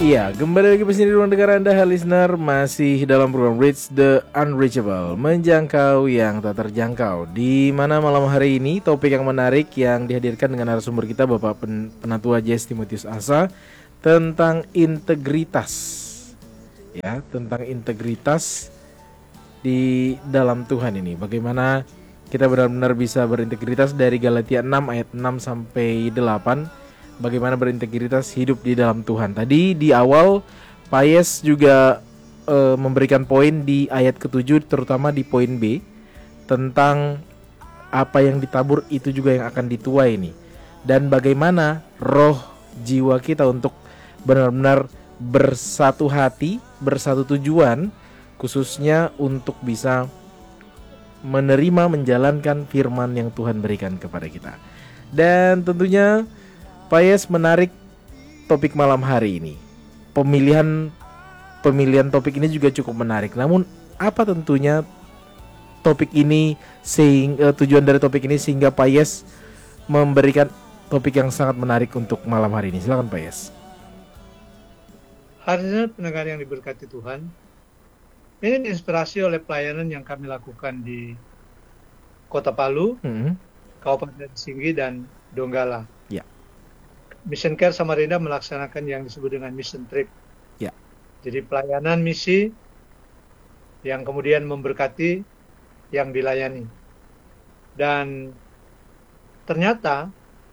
Iya, kembali lagi di ruang dengar Anda, listener, masih dalam program Reach the Unreachable, menjangkau yang tak terjangkau. Di mana malam hari ini topik yang menarik yang dihadirkan dengan narasumber kita Bapak Penatua J.S. Timotius Asa tentang integritas. Ya, tentang integritas di dalam Tuhan ini. Bagaimana kita benar-benar bisa berintegritas dari Galatia 6 ayat 6 sampai 8. Bagaimana berintegritas hidup di dalam Tuhan. Tadi di awal Payes juga memberikan poin di ayat ke-7, terutama di poin B, tentang apa yang ditabur itu juga yang akan dituai ini. Dan bagaimana roh jiwa kita untuk benar-benar bersatu hati, bersatu tujuan, khususnya untuk bisa menerima, menjalankan firman yang Tuhan berikan kepada kita. Dan tentunya Payes menarik topik malam hari ini. Pemilihan topik ini juga cukup menarik. Namun apa tentunya topik ini tujuan dari topik ini sehingga Payes memberikan topik yang sangat menarik untuk malam hari ini. Silakan Payes. Hadirin pendengar yang diberkati Tuhan, ini diinspirasi oleh pelayanan yang kami lakukan di Kota Palu, Kabupaten Singgi dan Donggala. Ya. Mission Care Samarinda melaksanakan yang disebut dengan mission trip. Ya. Jadi pelayanan misi yang kemudian memberkati yang dilayani. Dan ternyata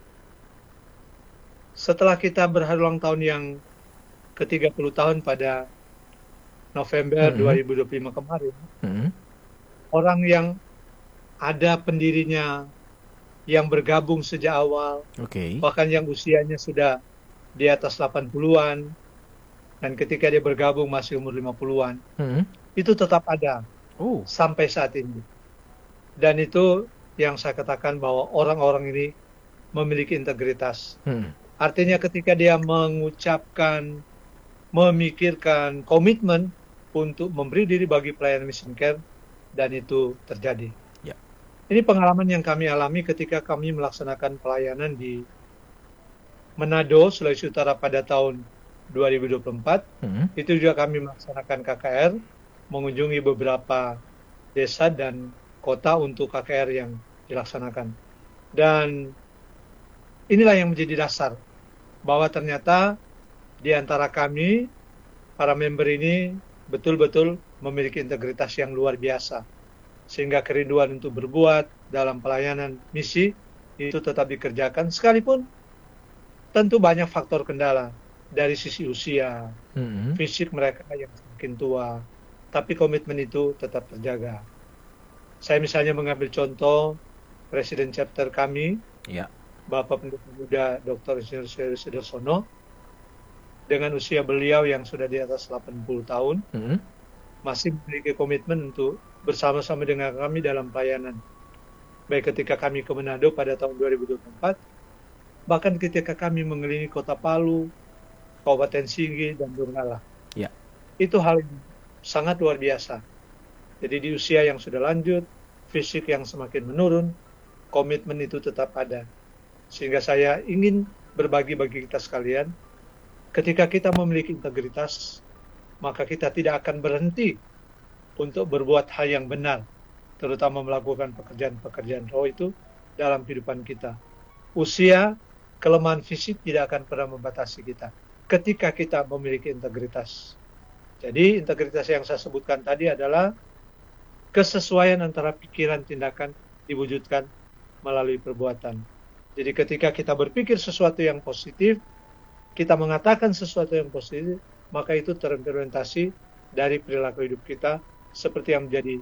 setelah kita berhari ulang tahun yang ke-30 tahun pada November 2025 kemarin, orang yang ada pendirinya, yang bergabung sejak awal, bahkan yang usianya sudah di atas 80-an, dan ketika dia bergabung masih umur 50-an, itu tetap ada sampai saat ini. Dan itu yang saya katakan bahwa orang-orang ini memiliki integritas. Artinya ketika dia mengucapkan, memikirkan komitmen untuk memberi diri bagi pelayanan mission care, dan itu terjadi. Ini pengalaman yang kami alami ketika kami melaksanakan pelayanan di Manado, Sulawesi Utara pada tahun 2024. Itu juga kami melaksanakan KKR, mengunjungi beberapa desa dan kota untuk KKR yang dilaksanakan. Dan inilah yang menjadi dasar bahwa ternyata di antara kami, para member ini betul-betul memiliki integritas yang luar biasa. Sehingga kerinduan untuk berbuat dalam pelayanan misi itu tetap dikerjakan, sekalipun tentu banyak faktor kendala dari sisi usia, fisik mereka yang semakin tua, tapi komitmen itu tetap terjaga. Saya misalnya mengambil contoh Presiden Chapter kami, Bapak Pendeta Muda Dr. Insinyur Sudarsono, dengan usia beliau yang sudah di atas 80 tahun, masih memiliki komitmen untuk bersama-sama dengan kami dalam pelayanan. Baik ketika kami ke Manado pada tahun 2024, bahkan ketika kami mengelilingi Kota Palu, Kabupaten Singgi, dan Donggala. Itu hal yang sangat luar biasa. Jadi di usia yang sudah lanjut, fisik yang semakin menurun, komitmen itu tetap ada. Sehingga saya ingin berbagi bagi kita sekalian, ketika kita memiliki integritas, maka kita tidak akan berhenti untuk berbuat hal yang benar, terutama melakukan pekerjaan-pekerjaan roh itu dalam kehidupan kita. Usia, kelemahan fisik tidak akan pernah membatasi kita ketika kita memiliki integritas. Jadi integritas yang saya sebutkan tadi adalah kesesuaian antara pikiran, tindakan diwujudkan melalui perbuatan. Jadi ketika kita berpikir sesuatu yang positif, kita mengatakan sesuatu yang positif, maka itu terimplementasi dari perilaku hidup kita, seperti yang menjadi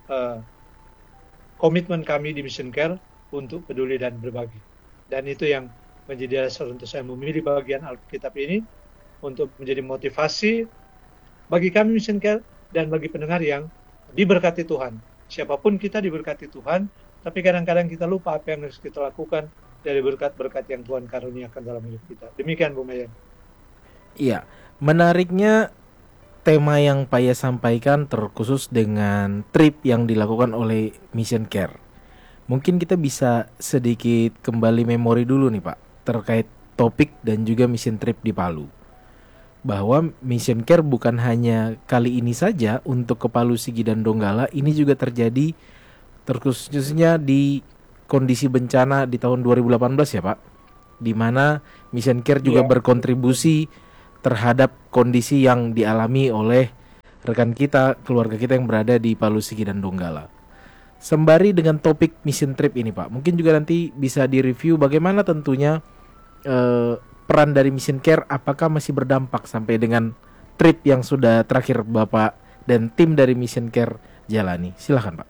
komitmen kami di Mission Care untuk peduli dan berbagi. Dan itu yang menjadi dasar untuk saya memilih bagian Alkitab ini untuk menjadi motivasi bagi kami Mission Care dan bagi pendengar yang diberkati Tuhan. Siapapun kita diberkati Tuhan, tapi kadang-kadang kita lupa apa yang harus kita lakukan dari berkat-berkat yang Tuhan karuniakan dalam hidup kita. Demikian Bu Mayan. Iya, menariknya tema yang Payes sampaikan terkhusus dengan trip yang dilakukan oleh Mission Care. Mungkin kita bisa sedikit kembali memori dulu nih Pak, terkait topik dan juga mission trip di Palu. bahwa Mission Care bukan hanya kali ini saja untuk ke Palu, Sigi dan Donggala, ini juga terjadi terkhususnya di kondisi bencana di tahun 2018 ya Pak, di mana Mission Care juga berkontribusi terhadap kondisi yang dialami oleh rekan kita, keluarga kita yang berada di Palu, Sigi dan Donggala. Sembari dengan topik mission trip ini Pak, mungkin juga nanti bisa direview bagaimana tentunya peran dari Mission Care, apakah masih berdampak sampai dengan trip yang sudah terakhir Bapak dan tim dari Mission Care jalani. Silakan Pak.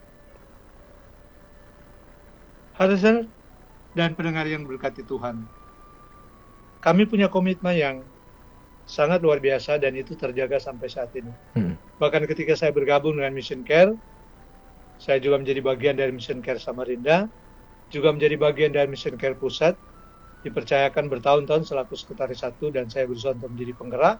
Harusnya dan pendengar yang berkati Tuhan, kami punya komitmen yang sangat luar biasa dan itu terjaga sampai saat ini. Bahkan ketika saya bergabung dengan Mission Care, saya juga menjadi bagian dari Mission Care Samarinda, juga menjadi bagian dari Mission Care Pusat, dipercayakan bertahun-tahun selaku sekretaris 1 dan saya berusaha untuk menjadi penggerak.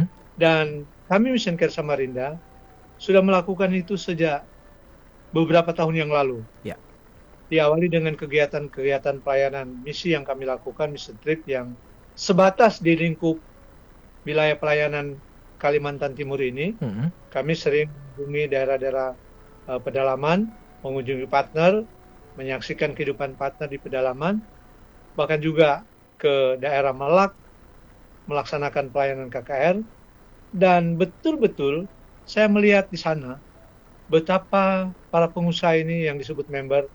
Dan kami Mission Care Samarinda sudah melakukan itu sejak beberapa tahun yang lalu. Ya. Diawali dengan kegiatan-kegiatan pelayanan misi yang kami lakukan, mission trip yang sebatas di lingkup wilayah pelayanan Kalimantan Timur ini. Kami sering mengunjungi daerah-daerah pedalaman, mengunjungi partner, menyaksikan kehidupan partner di pedalaman, bahkan juga ke daerah Melak, melaksanakan pelayanan KKR, dan betul-betul saya melihat di sana betapa para pengusaha ini yang disebut member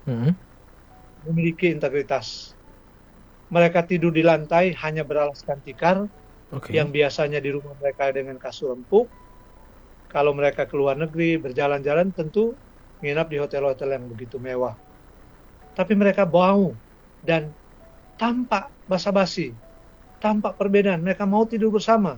memiliki integritas. Mereka tidur di lantai hanya beralaskan tikar, yang biasanya di rumah mereka dengan kasur empuk. Kalau mereka keluar negeri, berjalan-jalan tentu menginap di hotel-hotel yang begitu mewah. Tapi mereka mau dan tanpa basa-basi, tanpa perbedaan, mereka mau tidur bersama.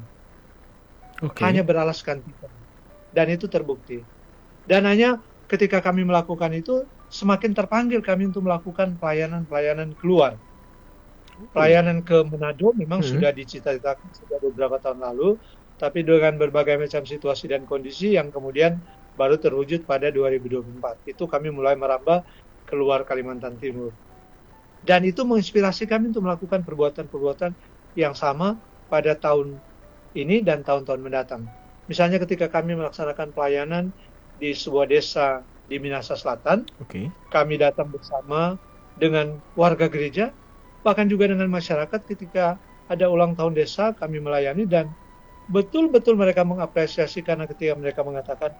Hanya beralaskan tikar. Dan itu terbukti. Dan hanya ketika kami melakukan itu, semakin terpanggil kami untuk melakukan pelayanan-pelayanan keluar. Pelayanan ke Manado memang sudah dicita-citakan sejak beberapa tahun lalu, tapi dengan berbagai macam situasi dan kondisi yang kemudian baru terwujud pada 2024. Itu kami mulai merambah keluar Kalimantan Timur. Dan itu menginspirasi kami untuk melakukan perbuatan-perbuatan yang sama pada tahun ini dan tahun-tahun mendatang. Misalnya ketika kami melaksanakan pelayanan di sebuah desa di Minahasa Selatan, kami datang bersama dengan warga gereja, bahkan juga dengan masyarakat ketika ada ulang tahun desa, kami melayani dan betul-betul mereka mengapresiasi karena ketika mereka mengatakan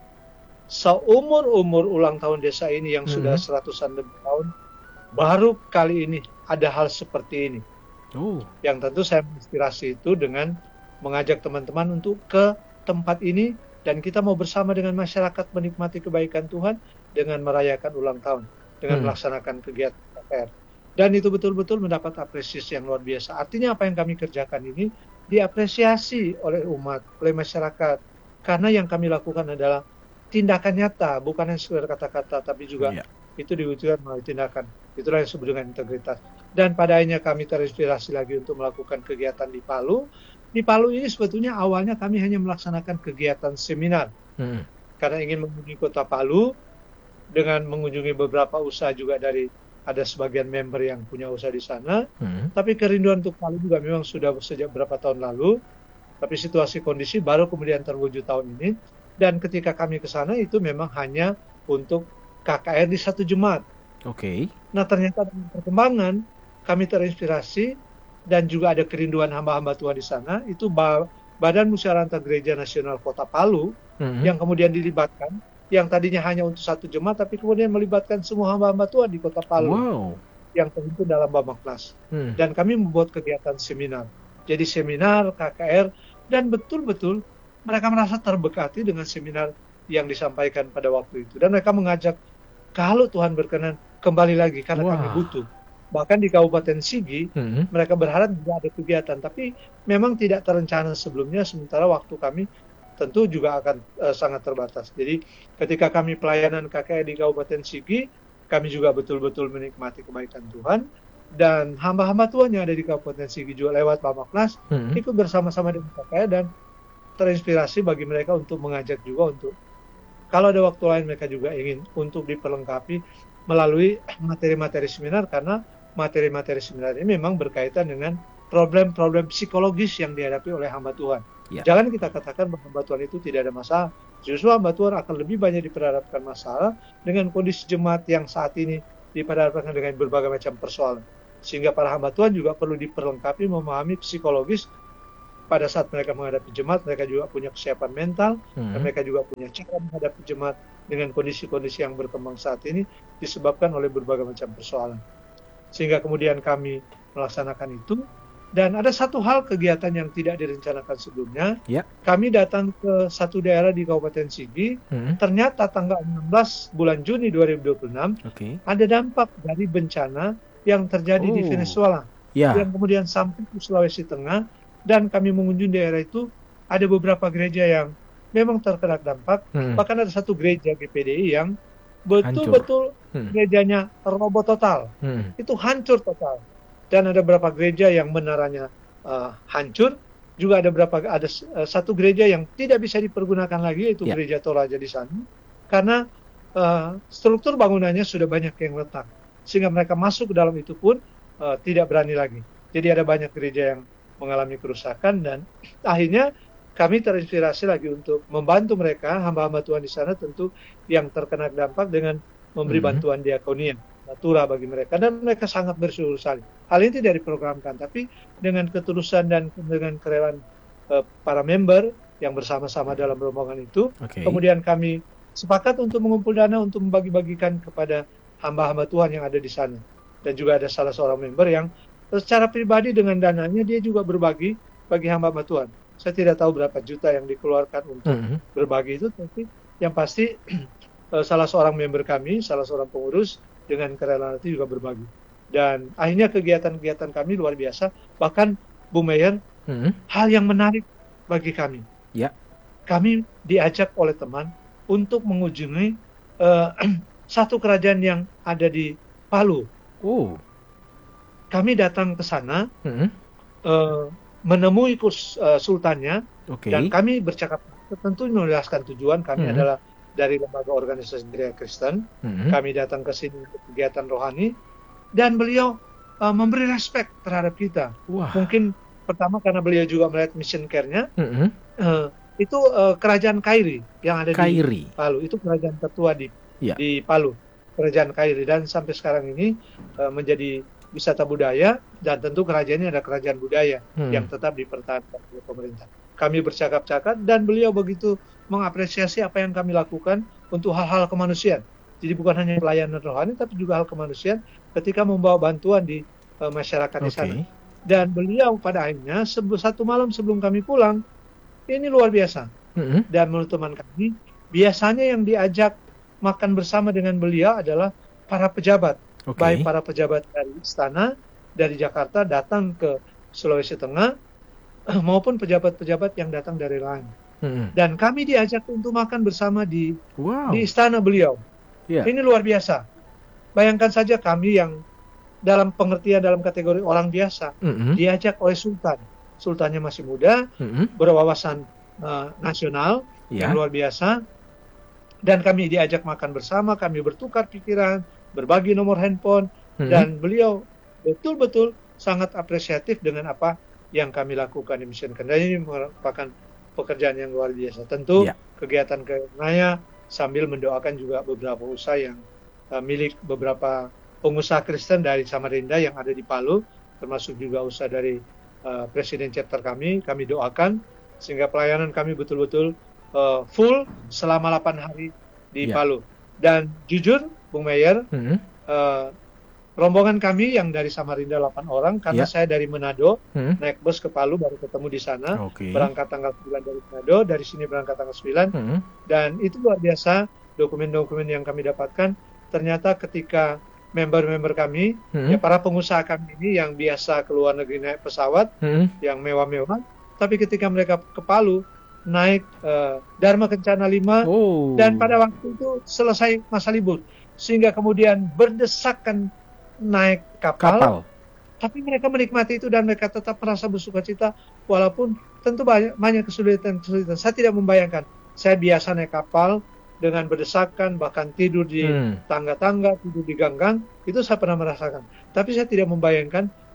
seumur-umur ulang tahun desa ini yang sudah seratusan lebih tahun, baru kali ini ada hal seperti ini. Yang tentu saya menginspirasi itu dengan mengajak teman-teman untuk ke tempat ini dan kita mau bersama dengan masyarakat menikmati kebaikan Tuhan dengan merayakan ulang tahun, dengan melaksanakan kegiatan KKR. Dan itu betul-betul mendapat apresiasi yang luar biasa. Artinya apa yang kami kerjakan ini diapresiasi oleh umat, oleh masyarakat. Karena yang kami lakukan adalah tindakan nyata, bukan yang sekedar kata-kata, tapi juga itu diwujudkan melalui tindakan. Itulah yang disebut dengan integritas. Dan pada akhirnya kami terinspirasi lagi untuk melakukan kegiatan di Palu. Di Palu ini sebetulnya awalnya kami hanya melaksanakan kegiatan seminar. Karena ingin mengunjungi kota Palu, dengan mengunjungi beberapa usaha juga dari ada sebagian member yang punya usaha di sana, tapi kerinduan untuk Palu juga memang sudah sejak beberapa tahun lalu, tapi situasi kondisi baru kemudian terwujud tahun ini, dan ketika kami ke sana itu memang hanya untuk KKR di satu jemaat. Nah ternyata dengan perkembangan kami terinspirasi dan juga ada kerinduan hamba-hamba Tuhan di sana, itu Badan Musyawarah Antar Gereja Nasional Kota Palu yang kemudian dilibatkan, yang tadinya hanya untuk satu jemaat, tapi kemudian melibatkan semua hamba-hamba Tuhan di Kota Palu yang terhimpun dalam Bamaknas. Dan kami membuat kegiatan seminar. Jadi seminar, KKR, dan betul-betul mereka merasa terberkati dengan seminar yang disampaikan pada waktu itu. Dan mereka mengajak, kalau Tuhan berkenan, kembali lagi karena kami butuh. Bahkan di Kabupaten Sigi, mereka berharap juga ada kegiatan, tapi memang tidak terencana sebelumnya, sementara waktu kami tentu juga akan sangat terbatas. Jadi ketika kami pelayanan KKR di Kabupaten Sigi, kami juga betul-betul menikmati kebaikan Tuhan, dan hamba-hamba Tuhan yang ada di Kabupaten Sigi juga lewat Bamaknas ikut bersama-sama dengan KKR dan terinspirasi bagi mereka untuk mengajak juga untuk kalau ada waktu lain mereka juga ingin untuk diperlengkapi melalui materi-materi seminar, karena materi-materi seminar ini memang berkaitan dengan problem-problem psikologis yang dihadapi oleh hamba Tuhan. Jangan kita katakan bahwa hamba Tuhan itu tidak ada masalah. Justru hamba Tuhan akan lebih banyak diperhadapkan masalah dengan kondisi jemaat yang saat ini diperhadapkan dengan berbagai macam persoalan. Sehingga para hamba Tuhan juga perlu diperlengkapi memahami psikologis pada saat mereka menghadapi jemaat, mereka juga punya kesiapan mental, dan mereka juga punya cara menghadapi jemaat dengan kondisi-kondisi yang berkembang saat ini disebabkan oleh berbagai macam persoalan. Sehingga kemudian kami melaksanakan itu. Dan ada satu hal kegiatan yang tidak direncanakan sebelumnya. Kami datang ke satu daerah di Kabupaten Sigi. Ternyata tanggal 16 bulan Juni 2026 ada dampak dari bencana yang terjadi di Venezuela. Yang kemudian sampai ke Sulawesi Tengah. Dan kami mengunjungi daerah itu, ada beberapa gereja yang memang terkena dampak. Bahkan ada satu gereja GPDI yang betul-betul gerejanya roboh total. Itu hancur total. Dan ada beberapa gereja yang menaranya hancur, juga ada satu gereja yang tidak bisa dipergunakan lagi, yaitu gereja Toraja di sana, karena struktur bangunannya sudah banyak yang retak, sehingga mereka masuk ke dalam itu pun tidak berani lagi. Jadi ada banyak gereja yang mengalami kerusakan, dan akhirnya kami terinspirasi lagi untuk membantu mereka, hamba-hamba Tuhan di sana tentu yang terkena dampak dengan memberi bantuan diakonia natura bagi mereka, dan mereka sangat bersyukur sekali. Hal ini tidak diprogramkan, tapi dengan ketulusan dan dengan kerelaan para member yang bersama-sama dalam rombongan itu, kemudian kami sepakat untuk mengumpul dana untuk membagi-bagikan kepada hamba-hamba Tuhan yang ada di sana. Dan juga ada salah seorang member yang secara pribadi dengan dananya dia juga berbagi bagi hamba-hamba Tuhan. Saya tidak tahu berapa juta yang dikeluarkan untuk berbagi itu, tapi yang pasti salah seorang member kami, salah seorang pengurus dengan kerelaan itu juga berbagi. Dan akhirnya kegiatan-kegiatan kami luar biasa. Bahkan Bung Mayer, hal yang menarik bagi kami. Kami diajak oleh teman untuk mengunjungi satu kerajaan yang ada di Palu. Kami datang ke sana, menemui sultannya, dan kami bercakap, tentu menjelaskan tujuan kami adalah dari lembaga organisasi gereja Kristen. Kami datang ke sini untuk kegiatan rohani, dan beliau memberi respect terhadap kita. Mungkin pertama karena beliau juga melihat mission care-nya. Itu kerajaan Kairi yang ada di Palu. Itu kerajaan tertua di Palu, kerajaan Kairi, dan sampai sekarang ini menjadi wisata budaya, dan tentu kerajaan ini ada kerajaan budaya yang tetap dipertahankan oleh pemerintah. Kami bercakap-cakap, dan beliau begitu mengapresiasi apa yang kami lakukan untuk hal-hal kemanusiaan. Jadi bukan hanya pelayanan rohani, tapi juga hal kemanusiaan ketika membawa bantuan di masyarakat di sana. Dan beliau pada akhirnya satu malam sebelum kami pulang, ini luar biasa. Dan menurut teman kami, biasanya yang diajak makan bersama dengan beliau adalah para pejabat. Baik para pejabat dari istana, dari Jakarta datang ke Sulawesi Tengah, maupun pejabat-pejabat yang datang dari lain. Dan kami diajak untuk makan bersama di istana beliau. Ini luar biasa. Bayangkan saja kami yang dalam pengertian dalam kategori orang biasa, diajak oleh sultan. Sultannya masih muda, berwawasan nasional, yang luar biasa. Dan kami diajak makan bersama, kami bertukar pikiran, berbagi nomor handphone, dan beliau betul-betul sangat apresiatif dengan apa yang kami lakukan di Mission Care. Dan ini merupakan pekerjaan yang luar biasa. Tentu kegiatan kegiatannya sambil mendoakan juga beberapa usaha yang milik beberapa pengusaha Kristen dari Samarinda yang ada di Palu, termasuk juga usaha dari Presiden chapter kami doakan sehingga pelayanan kami betul-betul full selama 8 hari di Palu. Dan jujur, Bung Mayer, rombongan kami yang dari Samarinda 8 orang, karena saya dari Manado, naik bus ke Palu, baru ketemu di sana, berangkat tanggal 9 dari Manado, dari sini berangkat tanggal 9, dan itu luar biasa, dokumen-dokumen yang kami dapatkan, ternyata ketika member-member kami, ya para pengusaha kami ini yang biasa ke luar negeri naik pesawat, yang mewah-mewah, tapi ketika mereka ke Palu, naik Dharma Kencana 5, dan pada waktu itu selesai masa libur, sehingga kemudian berdesakan naik kapal, tapi mereka menikmati itu dan mereka tetap merasa bersukacita walaupun tentu banyak kesulitan. Saya tidak membayangkan, saya biasa naik kapal dengan berdesakan, bahkan tidur di tangga-tangga, tidur di gang-gang, itu saya pernah merasakan. Tapi saya tidak membayangkan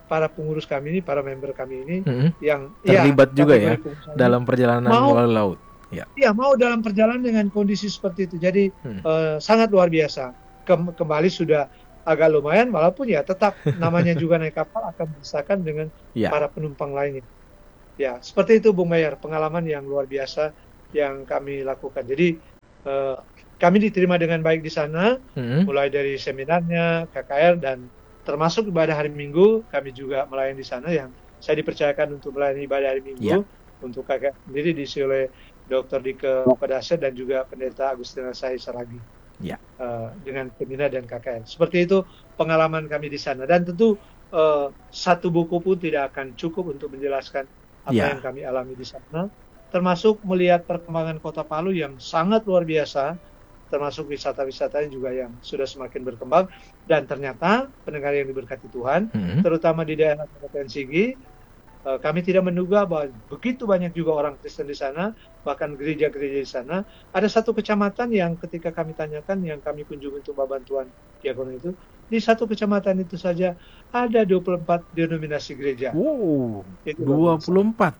para pengurus kami ini, para member kami ini yang terlibat juga ya dalam perjalanan melalui laut. Iya, mau dalam perjalanan dengan kondisi seperti itu. Jadi sangat luar biasa. Kembali sudah agak lumayan, walaupun ya tetap namanya juga naik kapal akan berdesakan dengan para penumpang lainnya. Ya, seperti itu Bung Mayer, pengalaman yang luar biasa yang kami lakukan. Jadi kami diterima dengan baik di sana, mulai dari seminarnya, KKR, dan termasuk ibadah hari Minggu, kami juga melayani di sana yang saya dipercayakan untuk melayani ibadah hari Minggu. Untuk KKR sendiri diisi oleh Dr. Dike Padase dan juga Pendeta Agustina Sahi Saragi. Dengan seminar dan KKR. Seperti itu pengalaman kami di sana. Dan tentu satu buku pun tidak akan cukup untuk menjelaskan apa yang kami alami di sana. Termasuk melihat perkembangan Kota Palu yang sangat luar biasa, termasuk wisata-wisatanya juga yang sudah semakin berkembang. Dan ternyata pendengar yang diberkati Tuhan, terutama di daerah Kabupaten Sigi, kami tidak menduga bahwa begitu banyak juga orang Kristen di sana, bahkan gereja-gereja di sana. Ada satu kecamatan yang ketika kami tanyakan, yang kami kunjungi untuk bantuan diakon itu, di satu kecamatan itu saja ada 24 denominasi gereja. Wow, 24.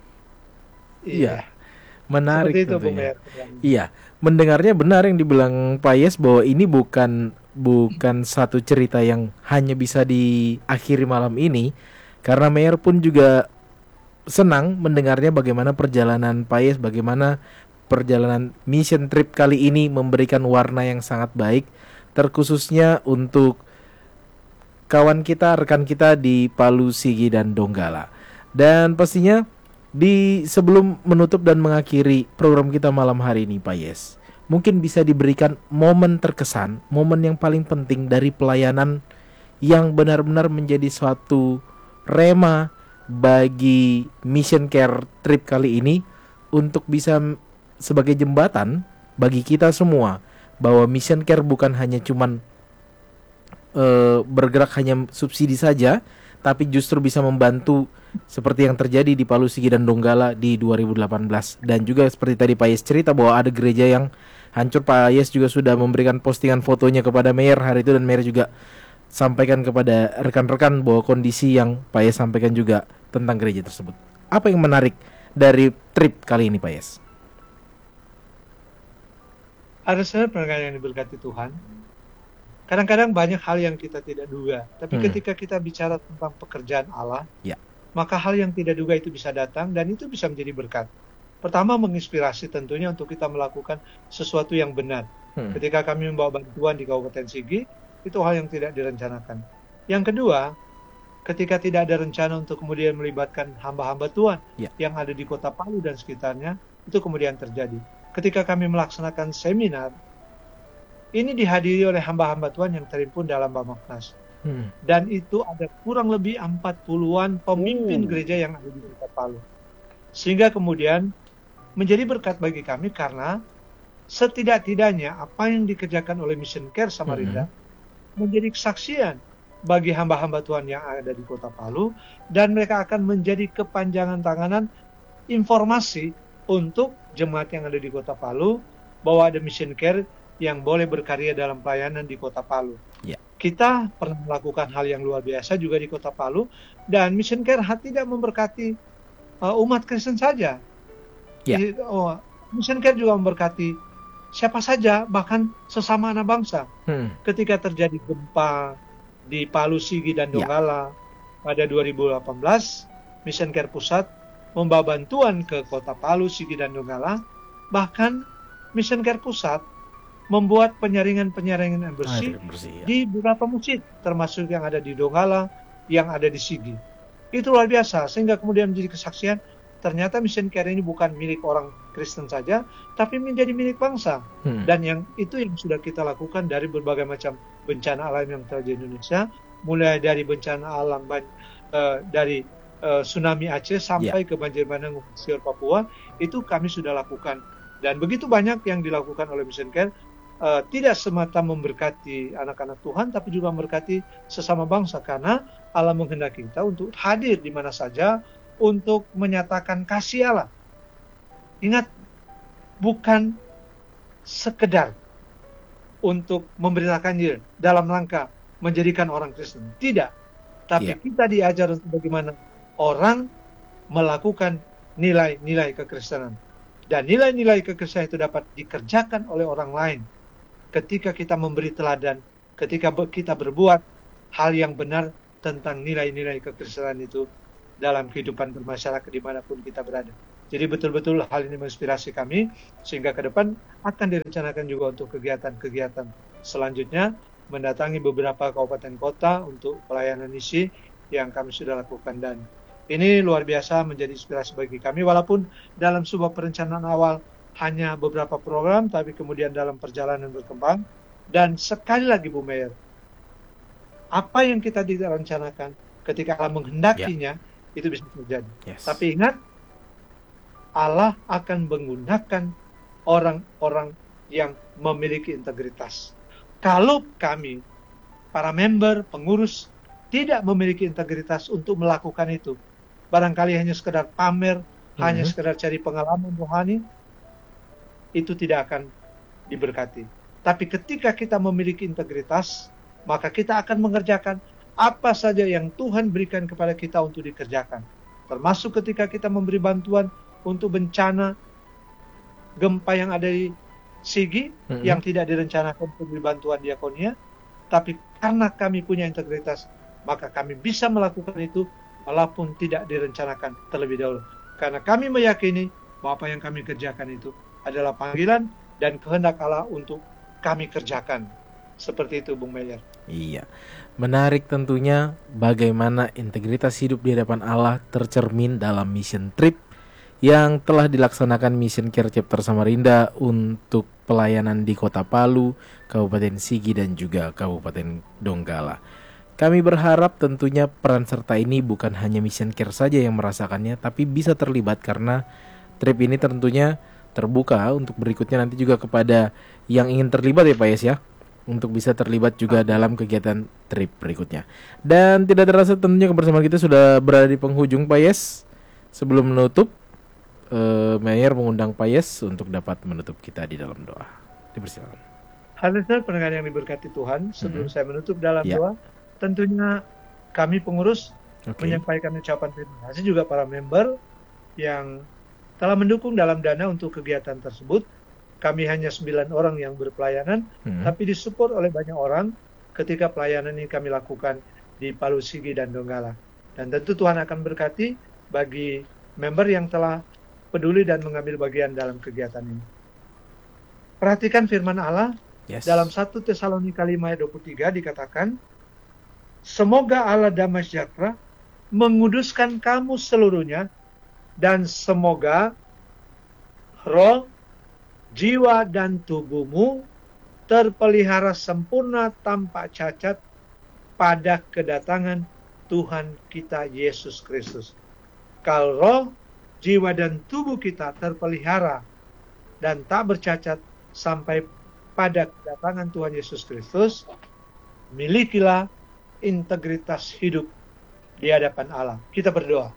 Iya, menarik itu, tentunya. Iya, mendengarnya benar yang dibilang Pak Yes bahwa ini bukan satu cerita yang hanya bisa diakhiri malam ini. Karena Mayer pun juga senang mendengarnya bagaimana perjalanan Pak Yes, bagaimana perjalanan mission trip kali ini memberikan warna yang sangat baik, terkhususnya untuk kawan kita, rekan kita di Palu, Sigi, dan Donggala. Dan pastinya sebelum menutup dan mengakhiri program kita malam hari ini Pak Yes, mungkin bisa diberikan momen terkesan, momen yang paling penting dari pelayanan yang benar-benar menjadi suatu rema bagi mission care trip kali ini untuk bisa sebagai jembatan bagi kita semua bahwa mission care bukan hanya cuman bergerak hanya subsidi saja, tapi justru bisa membantu seperti yang terjadi di Palu, Sigi, dan Donggala di 2018. Dan juga seperti tadi Pak Yes cerita bahwa ada gereja yang hancur. Pak Yes juga sudah memberikan postingan fotonya kepada Mayer hari itu, dan Mayer juga sampaikan kepada rekan-rekan bahwa kondisi yang Pak Yes sampaikan juga tentang gereja tersebut. Apa yang menarik dari trip kali ini Pak Yes? Ada pendengar yang diberkati Tuhan. Kadang-kadang banyak hal yang kita tidak duga. Tapi ketika kita bicara tentang pekerjaan Allah, maka hal yang tidak duga itu bisa datang dan itu bisa menjadi berkat. Pertama, menginspirasi tentunya untuk kita melakukan sesuatu yang benar. Ketika kami membawa bantuan di Kabupaten Sigi, itu hal yang tidak direncanakan. Yang kedua, ketika tidak ada rencana untuk kemudian melibatkan hamba-hamba Tuhan yang ada di Kota Palu dan sekitarnya, itu kemudian terjadi. Ketika kami melaksanakan seminar, ini dihadiri oleh hamba-hamba Tuhan yang terhimpun dalam Bamaknas. Dan itu ada kurang lebih 40-an pemimpin gereja yang ada di Kota Palu. Sehingga kemudian menjadi berkat bagi kami karena setidak-tidaknya apa yang dikerjakan oleh Mission Care Samarinda menjadi kesaksian bagi hamba-hamba Tuhan yang ada di Kota Palu, dan mereka akan menjadi kepanjangan tanganan informasi untuk jemaat yang ada di Kota Palu bahwa ada Mission Care yang boleh berkarya dalam pelayanan di Kota Palu. Kita pernah melakukan hal yang luar biasa juga di Kota Palu, dan Mission Care tidak memberkati umat Kristen saja. Mission Care juga memberkati siapa saja, bahkan sesama anak bangsa. Ketika terjadi gempa di Palu, Sigi, dan Donggala pada 2018, Mission Care Pusat membawa bantuan ke Kota Palu, Sigi, dan Donggala. Bahkan Mission Care Pusat membuat penyaringan yang bersih di beberapa masjid, termasuk yang ada di Donggala, yang ada di Sigi. Itu luar biasa, sehingga kemudian menjadi kesaksian. Ternyata Mission Care ini bukan milik orang Kristen saja, tapi menjadi milik bangsa. Dan yang sudah kita lakukan dari berbagai macam bencana alam yang terjadi di Indonesia, mulai dari bencana alam dari tsunami Aceh sampai ke banjir bandang Sior Papua, itu kami sudah lakukan. Dan begitu banyak yang dilakukan oleh Mission Care, tidak semata memberkati anak-anak Tuhan, tapi juga memberkati sesama bangsa, karena Allah menghendaki kita untuk hadir di mana saja untuk menyatakan kasih Allah. Ingat, bukan sekedar untuk memberitakan Injil dalam rangka menjadikan orang Kristen. Tidak. Tapi kita diajar untuk bagaimana orang melakukan nilai-nilai kekristenan. Dan nilai-nilai kekristenan itu dapat dikerjakan oleh orang lain ketika kita memberi teladan, ketika kita berbuat hal yang benar tentang nilai-nilai kekristenan itu dalam kehidupan bermasyarakat dimanapun kita berada. Jadi betul-betul hal ini menginspirasi kami, sehingga ke depan akan direncanakan juga untuk kegiatan-kegiatan selanjutnya, mendatangi beberapa kabupaten kota untuk pelayanan misi yang kami sudah lakukan. Dan ini luar biasa menjadi inspirasi bagi kami, walaupun dalam sebuah perencanaan awal hanya beberapa program, tapi kemudian dalam perjalanan berkembang. Dan sekali lagi Bu Mayor, apa yang kita direncanakan ketika Allah menghendakinya, itu bisa terjadi. Tapi ingat, Allah akan menggunakan orang-orang yang memiliki integritas. Kalau kami, para member, pengurus, tidak memiliki integritas untuk melakukan itu, barangkali hanya sekedar pamer, hanya sekedar cari pengalaman rohani, itu tidak akan diberkati. Tapi ketika kita memiliki integritas, maka kita akan mengerjakan apa saja yang Tuhan berikan kepada kita untuk dikerjakan. Termasuk ketika kita memberi bantuan untuk bencana gempa yang ada di Sigi, yang tidak direncanakan untuk beri bantuan diakonia, tapi karena kami punya integritas, maka kami bisa melakukan itu walaupun tidak direncanakan terlebih dahulu. Karena kami meyakini bahwa apa yang kami kerjakan itu adalah panggilan dan kehendak Allah untuk kami kerjakan. Seperti itu, Bung Meyer. Iya, menarik tentunya bagaimana integritas hidup di hadapan Allah tercermin dalam mission trip yang telah dilaksanakan Mission Care Chapter Samarinda untuk pelayanan di Kota Palu, Kabupaten Sigi, dan juga Kabupaten Donggala. Kami berharap tentunya peran serta ini bukan hanya Mission Care saja yang merasakannya, tapi bisa terlibat karena trip ini tentunya terbuka untuk berikutnya nanti juga kepada yang ingin terlibat ya Pak Yes ya, untuk bisa terlibat juga dalam kegiatan trip berikutnya. Dan tidak terasa tentunya kebersamaan kita sudah berada di penghujung Pak Yes. Sebelum menutup, Mayor mengundang Pak Yes untuk dapat menutup kita di dalam doa. Dipersilakan. Hadirin pendengar yang diberkati Tuhan, sebelum saya menutup dalam doa, tentunya kami pengurus menyampaikan ucapan terima kasih juga para member yang telah mendukung dalam dana untuk kegiatan tersebut. Kami hanya 9 orang yang berpelayanan, tapi disupport oleh banyak orang ketika pelayanan ini kami lakukan di Palu, Sigi, dan Donggala. Dan tentu Tuhan akan berkati bagi member yang telah peduli dan mengambil bagian dalam kegiatan ini. Perhatikan firman Allah dalam 1 Tesalonika 5 ayat 23 dikatakan, semoga Allah damai sejahtera menguduskan kamu seluruhnya, dan semoga roh, jiwa, dan tubuhmu terpelihara sempurna tanpa cacat pada kedatangan Tuhan kita Yesus Kristus. Kalau roh, jiwa, dan tubuh kita terpelihara dan tak bercacat sampai pada kedatangan Tuhan Yesus Kristus, milikilah integritas hidup di hadapan Allah. Kita berdoa.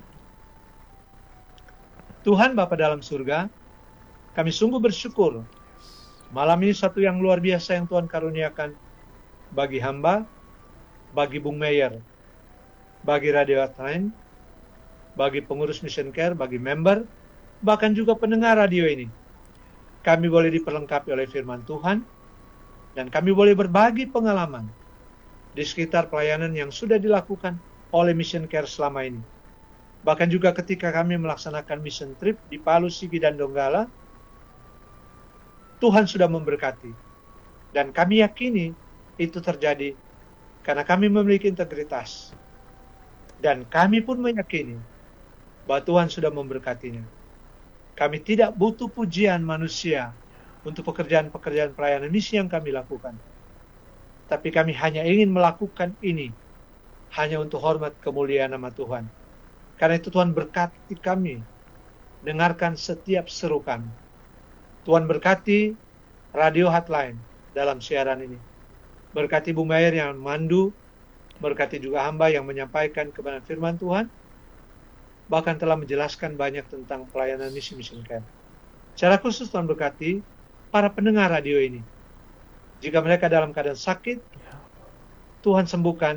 Tuhan Bapa dalam surga, kami sungguh bersyukur malam ini satu yang luar biasa yang Tuhan karuniakan bagi hamba, bagi Bung Meyer, bagi Radio Hotline, bagi pengurus Mission Care, bagi member, bahkan juga pendengar radio ini. Kami boleh diperlengkapi oleh firman Tuhan, dan kami boleh berbagi pengalaman di sekitar pelayanan yang sudah dilakukan oleh Mission Care selama ini. Bahkan juga ketika kami melaksanakan mission trip di Palu, Sigi, dan Donggala, Tuhan sudah memberkati. Dan kami yakini itu terjadi karena kami memiliki integritas. Dan kami pun meyakini bahwa Tuhan sudah memberkatinya. Kami tidak butuh pujian manusia untuk pekerjaan-pekerjaan pelayanan misi yang kami lakukan. Tapi kami hanya ingin melakukan ini hanya untuk hormat kemuliaan nama Tuhan. Karena itu Tuhan berkati kami, dengarkan setiap seru kami. Tuhan berkati Radio Hotline dalam siaran ini. Berkati Bu Mayer yang mandu, berkati juga hamba yang menyampaikan kebenaran firman Tuhan, bahkan telah menjelaskan banyak tentang pelayanan misi Mission Care. Secara khusus Tuhan berkati para pendengar radio ini. Jika mereka dalam keadaan sakit, Tuhan sembuhkan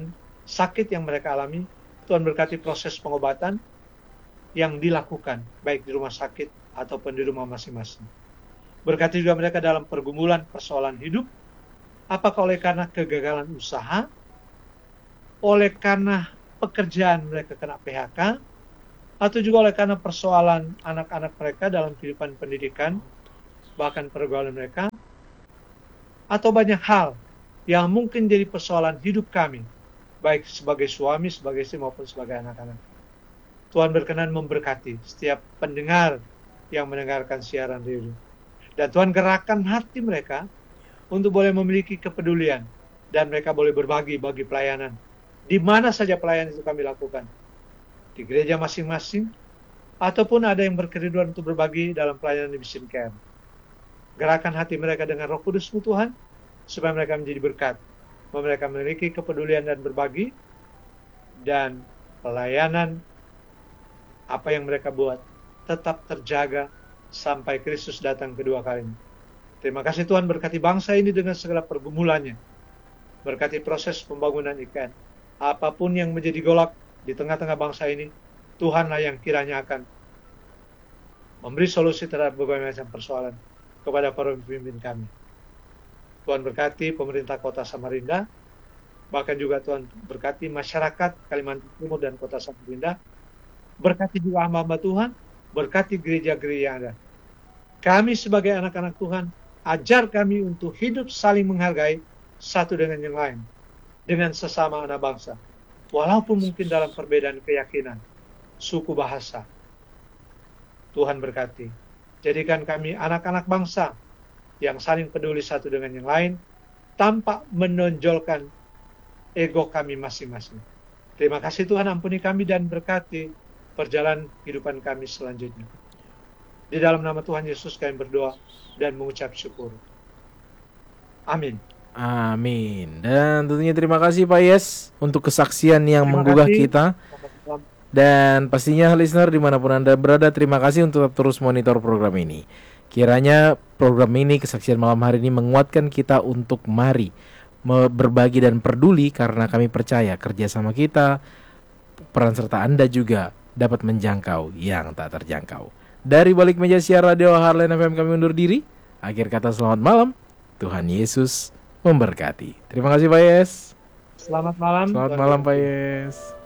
sakit yang mereka alami. Tuhan berkati proses pengobatan yang dilakukan, baik di rumah sakit ataupun di rumah masing-masing. Berkati juga mereka dalam pergumulan persoalan hidup, apakah oleh karena kegagalan usaha, oleh karena pekerjaan mereka kena PHK, atau juga oleh karena persoalan anak-anak mereka dalam kehidupan pendidikan, bahkan pergaulan mereka, atau banyak hal yang mungkin jadi persoalan hidup kami, baik sebagai suami, sebagai istri, maupun sebagai anak-anak. Tuhan berkenan memberkati setiap pendengar yang mendengarkan siaran radio. Dan Tuhan gerakkan hati mereka untuk boleh memiliki kepedulian. Dan mereka boleh berbagi bagi pelayanan. Di mana saja pelayanan itu kami lakukan. Di gereja masing-masing. Ataupun ada yang berkerinduan untuk berbagi dalam pelayanan di mission camp. Gerakan hati mereka dengan Roh Kudus-Mu Tuhan. Supaya mereka menjadi berkat. Mereka memiliki kepedulian dan berbagi. Dan pelayanan apa yang mereka buat tetap terjaga sampai Kristus datang kedua kalinya. Terima kasih Tuhan, berkati bangsa ini dengan segala pergumulannya. Berkati proses pembangunan IKN. Apapun yang menjadi golak di tengah-tengah bangsa ini, Tuhanlah yang kiranya akan memberi solusi terhadap berbagai macam persoalan kepada para pemimpin kami. Tuhan berkati pemerintah kota Samarinda, bahkan juga Tuhan berkati masyarakat Kalimantan Timur dan kota Samarinda. Berkati juga hamba-hamba Tuhan, berkati gereja-gereja yang ada. Kami sebagai anak-anak Tuhan, ajar kami untuk hidup saling menghargai satu dengan yang lain, dengan sesama anak bangsa. Walaupun mungkin dalam perbedaan keyakinan, suku bahasa. Tuhan berkati. Jadikan kami anak-anak bangsa yang saling peduli satu dengan yang lain, tanpa menonjolkan ego kami masing-masing. Terima kasih Tuhan, ampuni kami dan berkati perjalanan kehidupan kami selanjutnya. Di dalam nama Tuhan Yesus kami berdoa dan mengucap syukur. Amin. Amin. Dan tentunya terima kasih Pak Yes untuk kesaksian yang menggugah kita. Dan pastinya listener dimanapun Anda berada, terima kasih untuk terus monitor program ini. Kiranya program ini, kesaksian malam hari ini, menguatkan kita untuk mari berbagi dan peduli, karena kami percaya kerjasama kita, peran serta Anda juga dapat menjangkau yang tak terjangkau. Dari balik meja siar radio Heartland FM kami undur diri. Akhir kata selamat malam. Tuhan Yesus memberkati. Terima kasih Pak Yes. Selamat malam. Selamat malam Pak Yes.